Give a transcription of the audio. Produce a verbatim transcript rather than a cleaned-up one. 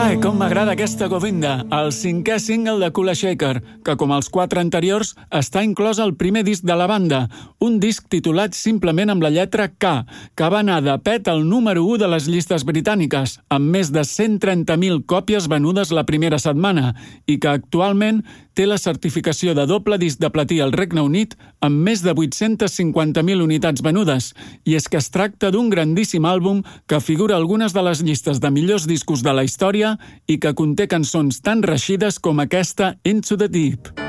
Ai, com m'agrada aquesta Govinda, el cinquè single de Kula Shaker, que com els quatre anteriors està inclòs al primer disc de la banda, un disc titulat simplement amb la lletra K, que va anar de pet al número u de les llistes britàniques, amb més de cent trenta mil còpies venudes la primera setmana, i que actualment té la certificació de doble disc de platí al Regne Unit amb més de vuit-centes cinquanta mil unitats venudes, i és que es tracta d'un grandíssim àlbum que figura a algunes de les llistes de millors discos de la història i que conté cançons tan reeixides com aquesta Into the Deep.